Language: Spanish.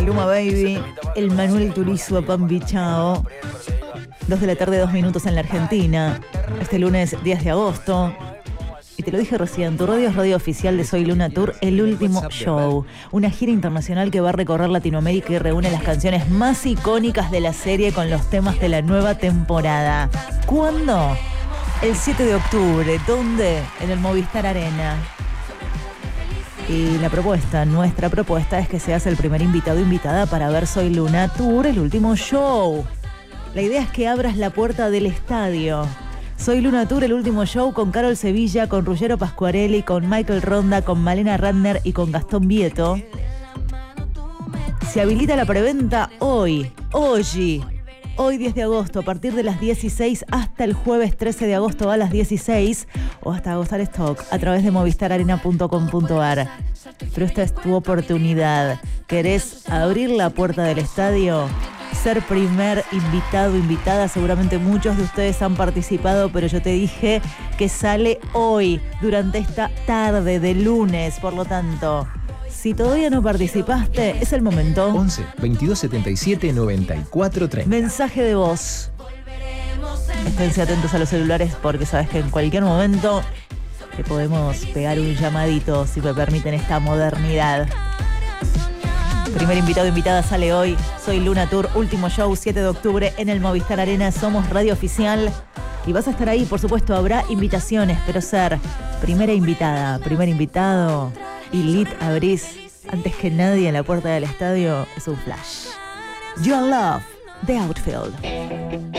Maluma Baby, el Manuel Turizo, Pampi Chao. 2 de la tarde, 2 minutos en la Argentina. Este lunes 10 de agosto. Y te lo dije recién, tu radio es radio oficial de Soy Luna Tour, el último show. Una gira internacional que va a recorrer Latinoamérica y reúne las canciones más icónicas de la serie con los temas de la nueva temporada. ¿Cuándo? El 7 de octubre. ¿Dónde? En el Movistar Arena. Y la propuesta, nuestra propuesta, es que seas el primer invitado o invitada para ver Soy Luna Tour, el último show. La idea es que abras la puerta del estadio. Soy Luna Tour, el último show, con Carol Sevilla, con Ruggero Pasquarelli, con Michael Ronda, con Malena Radner y con Gastón Vieto. Se habilita la preventa hoy 10 de agosto, a partir de las 16 hasta el jueves 13 de agosto a las 16, o hasta agotar stock a través de movistararena.com.ar. Pero esta es tu oportunidad. ¿Querés abrir la puerta del estadio? Ser primer invitado o invitada. Seguramente muchos de ustedes han participado, pero yo te dije que sale hoy, durante esta tarde de lunes. Por lo tanto, si todavía no participaste, es el momento. 11 22 77 94 30. Mensaje de voz. Esténse atentos a los celulares porque sabes que en cualquier momento te podemos pegar un llamadito, si me permiten esta modernidad. Primer invitado o invitada sale hoy. Soy Luna Tour, último show, 7 de octubre en el Movistar Arena. Somos radio oficial y vas a estar ahí. Por supuesto, habrá invitaciones, pero ser primera invitada, primer invitado y lead abrís antes que nadie en la puerta del estadio es un flash. Your Love, The Outfield.